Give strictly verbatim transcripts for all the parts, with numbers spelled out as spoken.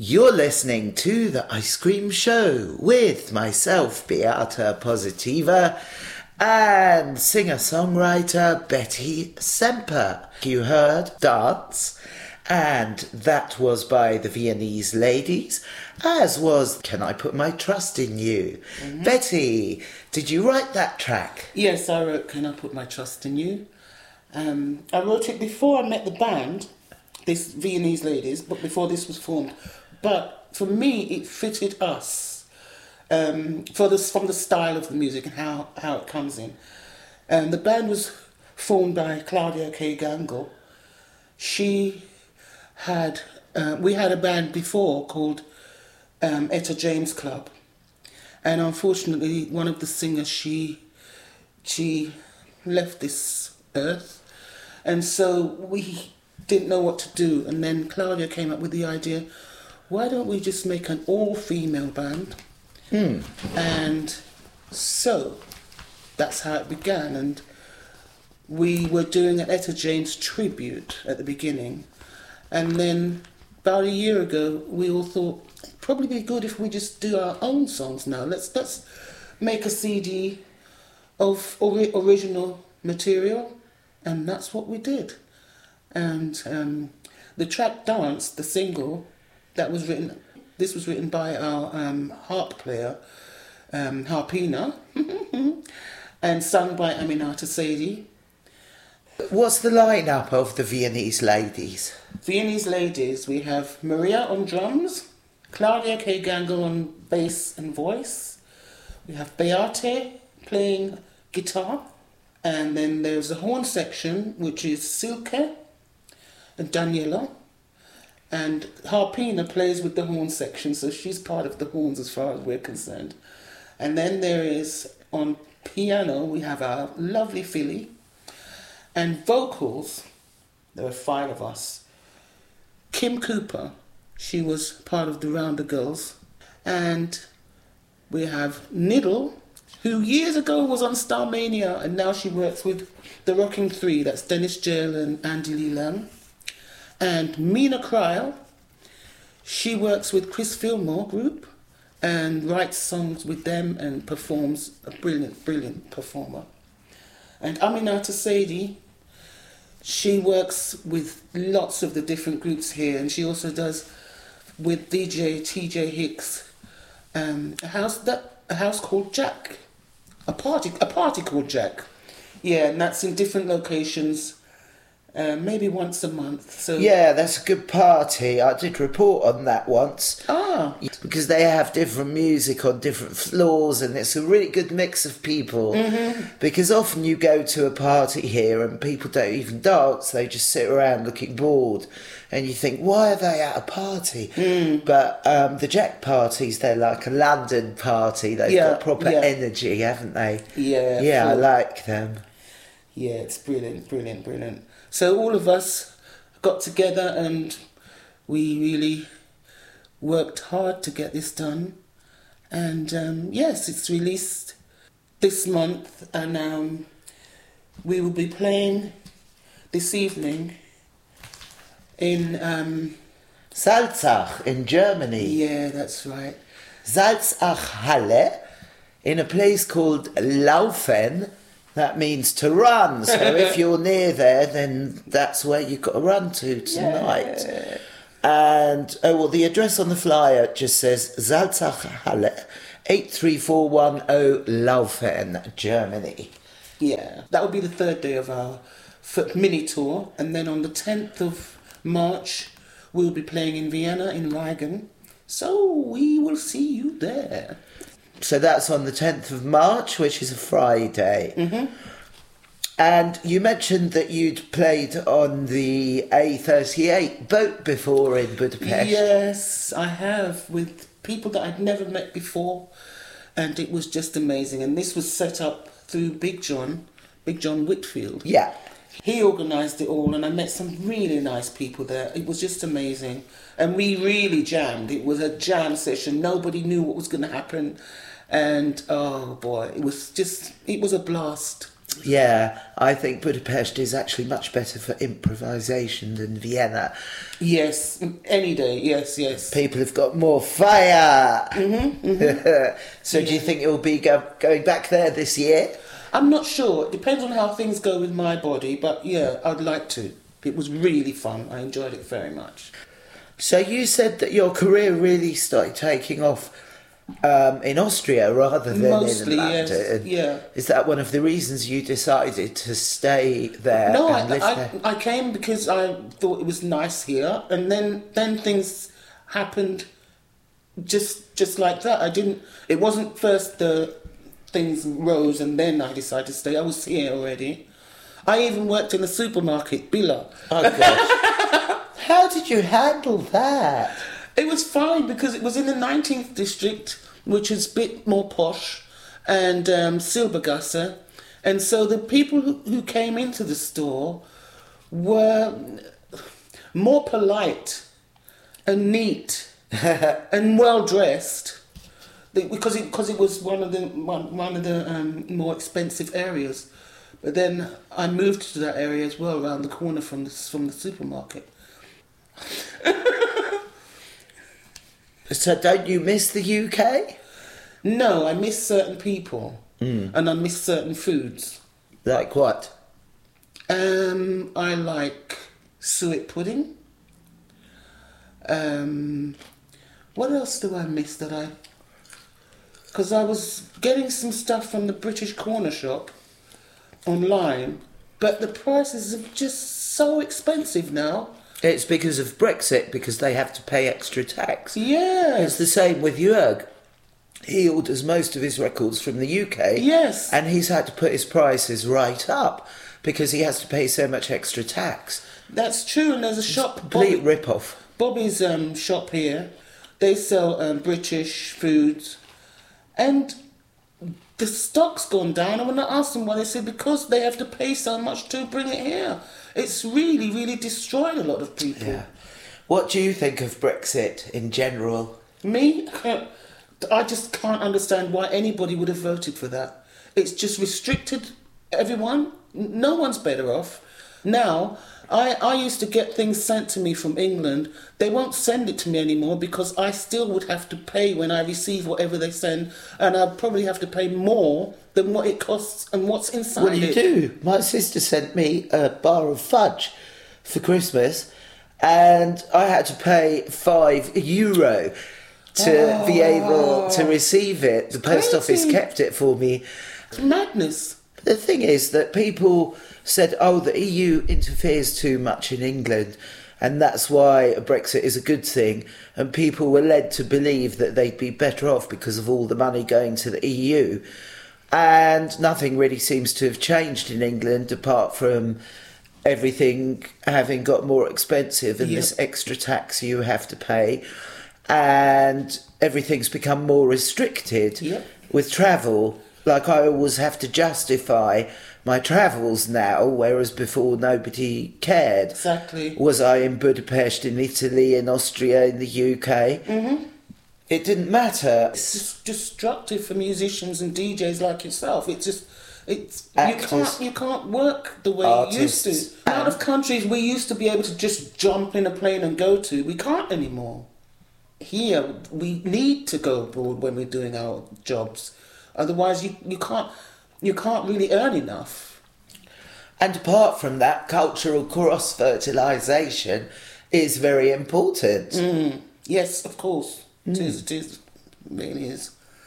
You're listening to The Ice Cream Show with myself, Beata Positiva, and singer-songwriter Betty Semper. You heard Dance, and that was by the Viennese Ladies, as was Can I Put My Trust in You? Mm-hmm. Betty, did you write that track? Yes, I wrote Can I Put My Trust in You? Um, I wrote it before I met the band, this Viennese Ladies, but before this was formed. But for me, it fitted us um, for this, from the style of the music and how, how it comes in. Um, the band was formed by Claudia K. Gangle. She had, uh, we had a band before called um, Etta James Club. And unfortunately, one of the singers, she, she left this earth. And so we didn't know what to do. And then Claudia came up with the idea, why don't we just make an all-female band? Hmm. And so that's how it began. And we were doing an Etta James tribute at the beginning. And then about a year ago, we all thought, it'd probably be good if we just do our own songs now. Let's, let's make a C D of ori- original material. And that's what we did. And um, the track Dance, the single, that was written, this was written by our um, harp player, um, Harpina, and sung by Aminata Saidi. What's the lineup of the Viennese Ladies? Viennese Ladies, we have Maria on drums, Claudia K. Gangle on bass and voice, we have Beate playing guitar, and then there's a horn section, which is Silke and Daniela. And Harpina plays with the horn section, so she's part of the horns as far as we're concerned. And then there is, on piano, we have our lovely Philly. And vocals, there are five of us. Kim Cooper, she was part of the Rounder Girls. And we have Niddle, who years ago was on Starmania, and now she works with the Rocking Three. That's Dennis Jale and Andy Lee Lam. And Mina Cryle, she works with Chris Fillmore Group and writes songs with them and performs, a brilliant, brilliant performer. And Aminata Saidi, she works with lots of the different groups here, and she also does with D J T J Hicks um, a house that a house called Jack, a party a party called Jack. Yeah, and that's in different locations. Uh, maybe once a month. So yeah, that's a good party. I did report on that once. Ah. Because they have different music on different floors, and it's a really good mix of people. Mm-hmm. Because often you go to a party here and people don't even dance, they just sit around looking bored. And you think, why are they at a party? Mm. But um, the Jack parties, they're like a London party. They've yeah, got proper yeah. energy, haven't they? Yeah. Yeah, I sure. like them. Yeah, it's brilliant, brilliant, brilliant. So all of us got together and we really worked hard to get this done. And um, yes, it's released this month, and um, we will be playing this evening in... Um, Salzach in Germany. Yeah, that's right. Salzach-Halle in a place called Laufen. That means to run. So if you're near there, then that's where you've got to run to tonight. Yeah. And, oh, well, the address on the flyer just says Salzach-Halle, eight three four one zero Laufen, Germany. Yeah, that will be the third day of our mini tour. And then on the tenth of March, we'll be playing in Vienna, in Reigen. So we will see you there. So that's on the tenth of March, which is a Friday. Mm-hmm. And you mentioned that you'd played on the A thirty-eight boat before in Budapest. Yes, I have, with people that I'd never met before. And it was just amazing. And this was set up through Big John, Big John Whitfield. Yeah. He organised it all, and I met some really nice people there. It was just amazing. And we really jammed. It was a jam session. Nobody knew what was going to happen. And, oh boy, it was just, it was a blast. Yeah, I think Budapest is actually much better for improvisation than Vienna. Yes, any day. Yes, yes. People have got more fire. Mm-hmm, mm-hmm. So Yeah. do you think you'll be go- going back there this year? I'm not sure. It depends on how things go with my body, but yeah, I'd like to. It was really fun. I enjoyed it very much. So you said that your career really started taking off um, in Austria rather than Mostly, in yes. London. Yeah. Is that one of the reasons you decided to stay there No, and I, live I, there? I came because I thought it was nice here, and then then things happened just just like that. I didn't. It wasn't first the things rose and then I decided to stay. I was here already. I even worked in a supermarket, Billa. Oh gosh. How did you handle that? It was fine because it was in the nineteenth district, which is a bit more posh, and um, Silbergasse. And so the people who, who came into the store were more polite and neat and well dressed because it because it was one of the one, one of the um, more expensive areas. But then I moved to that area as well, around the corner from the from the supermarket. So don't you miss the U K? No, I miss certain people, Mm. and I miss certain foods. Like what? Um, I like suet pudding. Um, what else do I miss that I? Because I was getting some stuff from the British Corner Shop online, but the prices are just so expensive now. It's because of Brexit, because they have to pay extra tax. Yes. It's the same with Jörg. He orders most of his records from the U K. Yes. And he's had to put his prices right up because he has to pay so much extra tax. That's true, and there's a shop, Complete Bobby- rip-off. Bobby's um, shop here. They sell um, British foods, and the stock's gone down. And when I asked them why, they said because they have to pay so much to bring it here. It's really, really destroyed a lot of people. Yeah. What do you think of Brexit in general? Me, I just can't understand why anybody would have voted for that. It's just restricted everyone. No one's better off. Now, I, I used to get things sent to me from England. They won't send it to me anymore because I still would have to pay when I receive whatever they send, and I'd probably have to pay more than what it costs and what's inside Well, you it. do. My sister sent me a bar of fudge for Christmas, and I had to pay five euro to Oh, be able to receive it. The post office crazy. kept it for me. It's madness. The thing is that people said, oh, the E U interferes too much in England, and that's why Brexit is a good thing. And people were led to believe that they'd be better off because of all the money going to the E U. And nothing really seems to have changed in England apart from everything having got more expensive and Yep. this extra tax you have to pay. And everything's become more restricted Yep. with travel. Like I always have to justify my travels now, whereas before nobody cared. Exactly. Was I in Budapest, in Italy, in Austria, in the U K? Mm-hmm. It didn't matter. It's just destructive for musicians and D Js like yourself. It's just, it's you Actors. can't you can't work the way you used Artists. to. A lot of countries we used to be able to just jump in a plane and go to, we can't anymore. Here we need to go abroad when we're doing our jobs, otherwise you, you can't you can't really earn enough. And apart from that, cultural cross-fertilisation is very important. Mm. Yes, of course, it is. It is. It really is.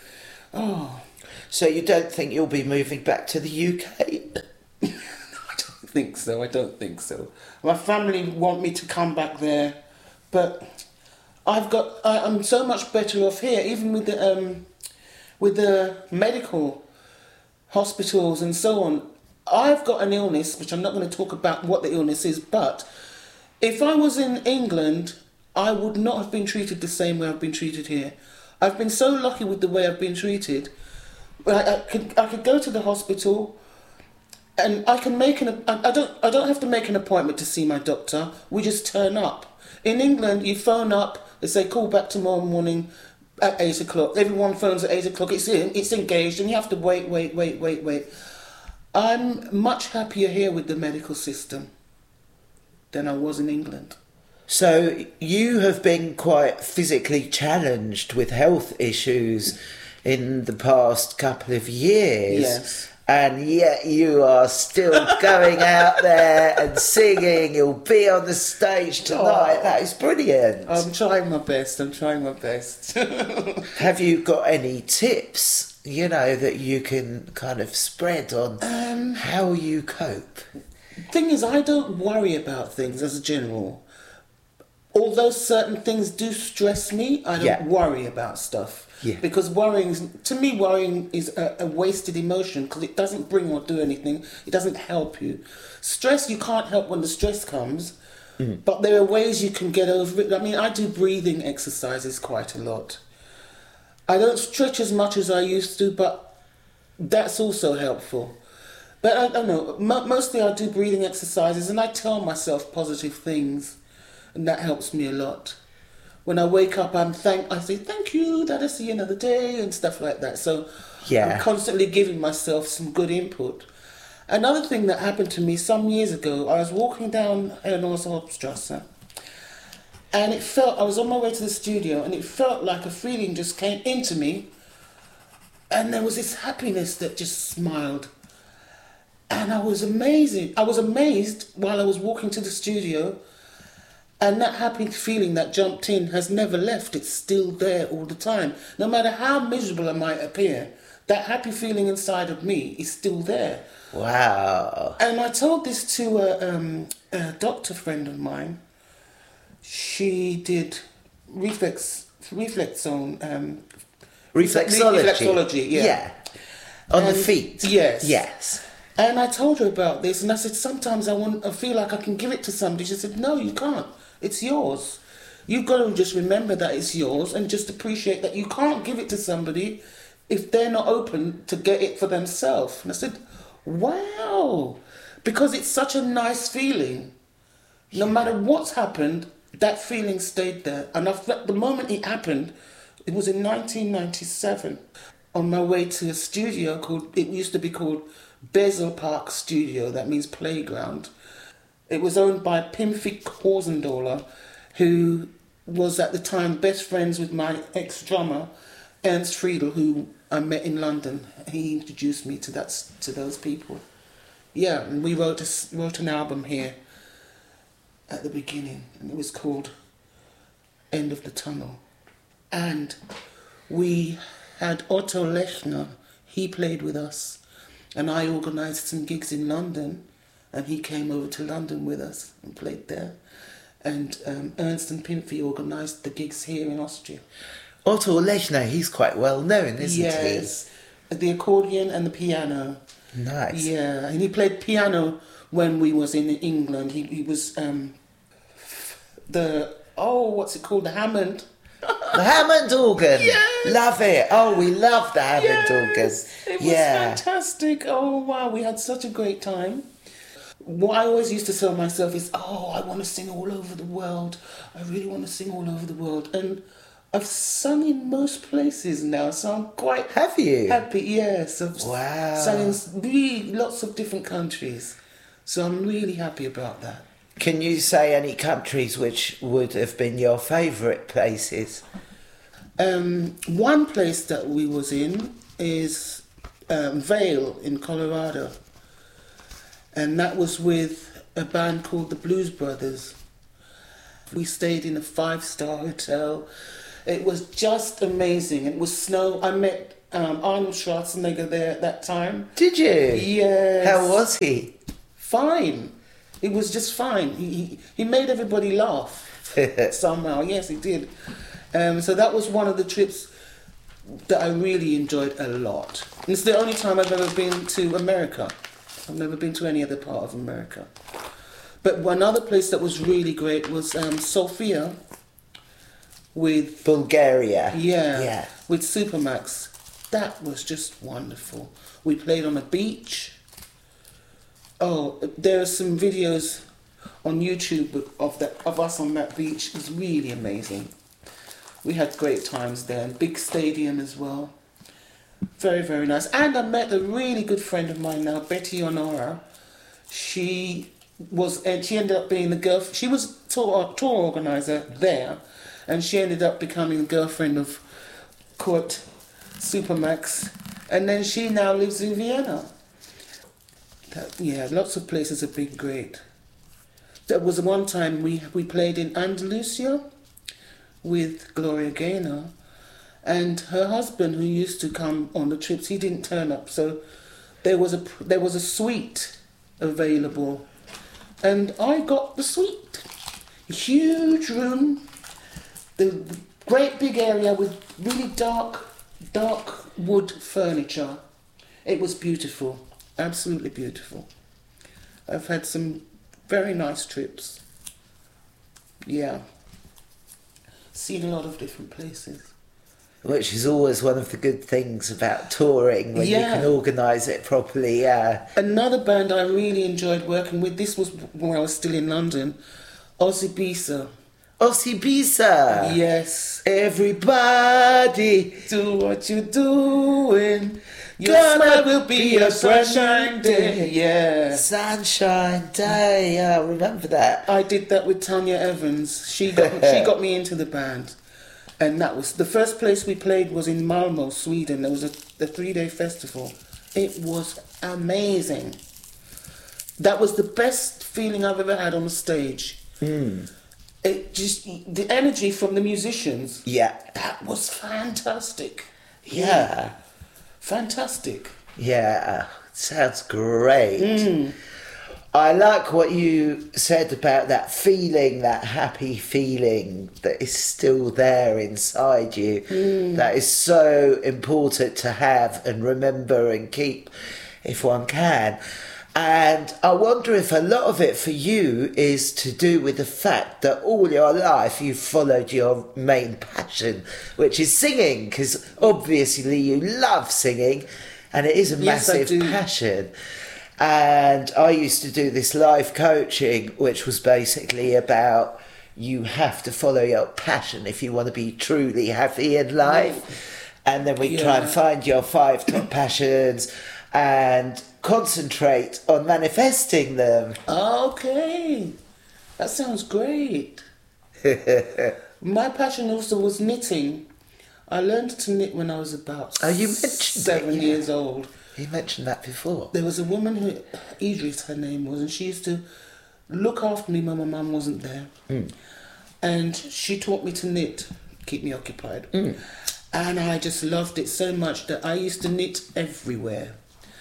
Oh. So you don't think you'll be moving back to the U K? I don't think so. I don't think so. My family want me to come back there, but I've got. I, I'm so much better off here, even with the um, with the medical hospitals and so on. I've got an illness, which I'm not going to talk about what the illness is, but if I was in England, I would not have been treated the same way I've been treated here. I've been so lucky with the way I've been treated. I, I could I could go to the hospital, and I can make an. I, I don't. I don't have to make an appointment to see my doctor. We just turn up. In England, you phone up. They say call back tomorrow morning at eight o'clock. Everyone phones at eight o'clock. It's in. It's engaged, and you have to wait, wait, wait, wait, wait. I'm much happier here with the medical system than I was in England. So you have been quite physically challenged with health issues in the past couple of years. Yes. And yet you are still going out there and singing. You'll be on the stage tonight. Oh. That is brilliant. I'm trying my best. I'm trying my best. Have you got any tips, you know, that you can kind of spread on Um, how you cope? Thing is, I don't worry about things as a general. Although certain things do stress me, I don't Yeah. worry about stuff. Yeah. Because worrying, is- to me, worrying is a, a wasted emotion because it doesn't bring or do anything. It doesn't help you. Stress, you can't help when the stress comes, but there are ways you can get over it. I mean, I do breathing exercises quite a lot. I don't stretch as much as I used to, but that's also helpful. But I don't know, mo- mostly I do breathing exercises and I tell myself positive things, and that helps me a lot. When I wake up, I'm thank I say thank you that I see another day and stuff like that. So Yeah. I'm constantly giving myself some good input. Another thing that happened to me some years ago, I was walking down Eleanor's-Hauptstrasse, and it felt, I was on my way to the studio, and it felt like a feeling just came into me, and there was this happiness that just smiled. And I was amazing. I was amazed while I was walking to the studio, and that happy feeling that jumped in has never left. It's still there all the time. No matter how miserable I might appear, that happy feeling inside of me is still there. Wow. And I told this to a, um, a doctor friend of mine. She did reflex, reflexone, um, Reflexology. reflexology, yeah. On the And- feet. yes. Yes. And I told her about this, and I said, sometimes I want, I feel like I can give it to somebody. She said, no, you can't. It's yours. You've got to just remember that it's yours and just appreciate that you can't give it to somebody if they're not open to get it for themselves. And I said, wow, because it's such a nice feeling. No matter what's happened, that feeling stayed there. And I felt the moment it happened, it was in nineteen ninety-seven, on my way to a studio called, it used to be called Bezel Park Studio, that means playground. It was owned by Pimfik Horsendoller, who was at the time best friends with my ex-drummer, Ernst Friedel, who I met in London. He introduced me to that to those people. Yeah, and we wrote a, wrote an album here at the beginning, and it was called End of the Tunnel. And we had Otto Lechner, he played with us, and I organised some gigs in London, and he came over to London with us and played there. And um, Ernst and Pimpy organised the gigs here in Austria. Otto Lechner, he's quite well known, isn't Yes, the accordion and the piano. he? Nice. Yeah, and he played piano when we was in England. He he was um, the, oh, what's it called, the Hammond. The Hammond organ. Yes. Love it. Oh, we love the Hammond Yes, organ. it was yeah. fantastic. Oh, wow, we had such a great time. What I always used to tell myself is, oh, I want to sing all over the world. I really want to sing all over the world. And I've sung in most places now, so I'm quite Have you? happy. Yes, I've Wow. sung in really lots of different countries. So I'm really happy about that. Can you say any countries which would have been your favourite places? Um, one place that we was in is um, Vail in Colorado. And that was with a band called the Blues Brothers. We stayed in a five-star hotel. It was just amazing. It was snow. I met um, Arnold Schwarzenegger there at that time. Did you? Yes. How was he? Fine. It was just fine. He, he, he made everybody laugh somehow. Yes, he did. Um, so that was one of the trips that I really enjoyed a lot. And it's the only time I've ever been to America. I've never been to any other part of America. But one other place that was really great was um, Sofia with, Bulgaria. yeah, Yeah. with Supermax. That was just wonderful. We played on a beach. Oh, there are some videos on YouTube of that of us on that beach. It was really amazing. We had great times there, and big stadium as well. Very, very nice. And I met a really good friend of mine now, Betty Honora. She was, and she ended up being the girl. She was tour tour organizer there, and she ended up becoming the girlfriend of Kurt Supermax, and then she now lives in Vienna. That, yeah, lots of places have been great. There was one time we we played in Andalusia with Gloria Gaynor, and her husband, who used to come on the trips, he didn't turn up. So there was a there was a suite available, and I got the suite. A huge room, the great big area with really dark dark wood furniture. It was beautiful, absolutely beautiful. I've had some very nice trips. Yeah. Seen a lot of different places. Which is always one of the good things about touring, when Yeah. you can organise it properly, yeah. Another band I really enjoyed working with, this was when I was still in London, Ozibisa. Ozibisa! Yes. Everybody! Do what you're doing. Your Gonna smile will be be a a sunshine sunshine day. Yeah. Sunshine Day, yeah, I remember that. I did that with Tanya Evans. She got she got me into the band. And that was the first place we played was in Malmo, Sweden. There was a, a three-day festival. It was amazing. That was the best feeling I've ever had on a stage. Mm. It just the energy from the musicians. Yeah. That was fantastic. Yeah. Fantastic. Yeah, sounds great. Mm. I like what you said about that feeling, that happy feeling that is still there inside you. Mm. That is so important to have and remember and keep if one can. And I wonder if a lot of it for you is to do with the fact that all your life you've followed your main passion, which is singing, because obviously you love singing and it is a Yes, I massive do. passion. And I used to do this life coaching, which was basically about you have to follow your passion if you want to be truly happy in life. And then we try and Yeah. find your five top passions and concentrate on manifesting them. Okay. That sounds great. My passion also was knitting. I learned to knit when I was about Oh, you mentioned it, seven yeah. years old. You mentioned that before. There was a woman who, Idris her name was, and she used to look after me when my mum wasn't there. Mm. And she taught me to knit, keep me occupied. Mm. And I just loved it so much that I used to knit everywhere.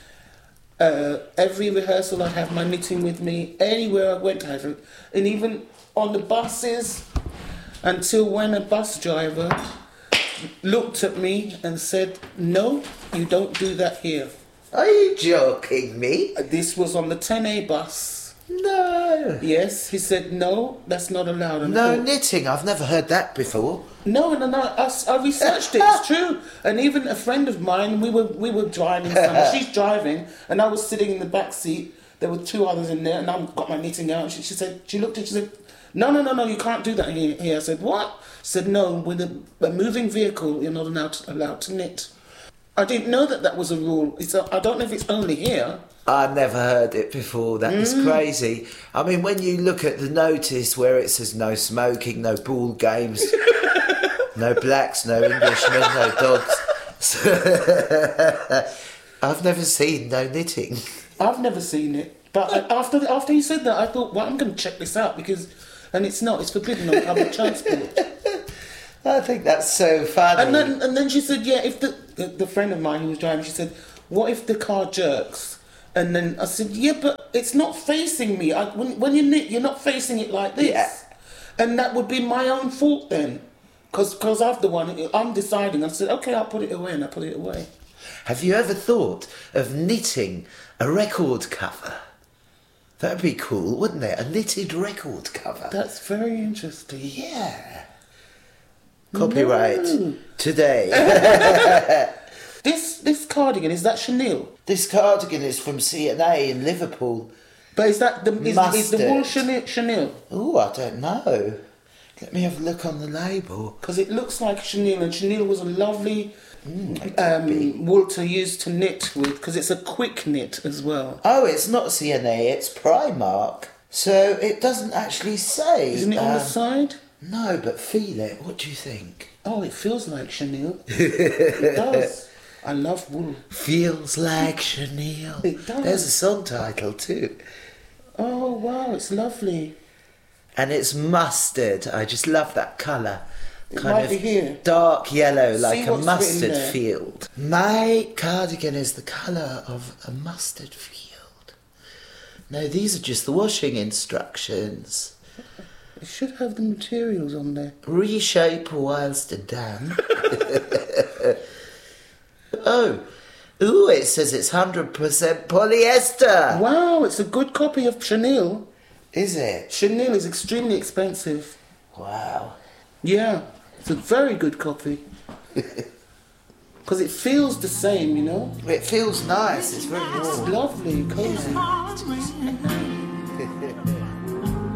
Uh, every rehearsal I'd have my knitting with me. Anywhere I went, I had it. And even on the buses, until when a bus driver looked at me and said, "No, you don't do that here." Are you joking me? This was on the ten A bus. No. Yes, he said, "No, that's not allowed." And I No thought, knitting, I've never heard that before. No, and then I, I, I researched it. It's true. And even a friend of mine, we were we were driving somewhere. She's driving, and I was sitting in the back seat. There were two others in there, and I got my knitting out. She, she said, she looked at it, she said, "No, no, no, no, you can't do that here." here. I said, "What?" She said, "No, with a, a moving vehicle, you're not allowed to, allowed to knit." I didn't know that that was a rule. It's a, I don't know if it's only here. I never heard it before. That is crazy. I mean, when you look at the notice where it says no smoking, no ball games, no blacks, no Englishmen, no dogs. I've never seen no knitting. I've never seen it. But I, after after you said that, I thought, well, I'm going to check this out because, and it's not. It's forbidden on public transport. I think that's so funny. And then and then she said, yeah, if the, the the friend of mine who was driving, she said, what if the car jerks? And then I said, yeah, but it's not facing me. I, when when you knit, you're not facing it like this. Yeah. And that would be my own fault then, because because I'm the one. I'm deciding. I said, okay, I'll put it away, and I put it away. Have you ever thought of knitting a record cover? That'd be cool, wouldn't it? A knitted record cover. That's very interesting. Yeah. Copyright No. today. This this cardigan, is that Chanel? This cardigan is from C and A in Liverpool. But is that the is, is the wool Mustard. Chanel? Chanel? Oh, I don't know. Let me have a look on the label. Because it looks like chenille, and chenille was a lovely Mm, it could be. um, wool to use to knit with, because it's a quick knit as well. Oh, it's not C N A, it's Primark. So it doesn't actually say. Isn't it on the um, side? No, but feel it. What do you think? Oh, it feels like chenille. It does. I love wool. Feels like chenille. It does. There's a song title too. Oh, wow, it's lovely. And it's mustard. I just love that colour. It Kind might of be here. dark yellow, like See a what's mustard written there. field. My cardigan is the colour of a mustard field. No, these are just the washing instructions. It should have the materials on there. Reshape whilst damp. Oh, ooh, it says it's one hundred percent polyester. Wow, it's a good copy of chenille. Is it? Chenille is extremely expensive. Wow. Yeah, it's a very good copy. Because it feels the same, you know? It feels nice, it's very It's warm. lovely, cozy.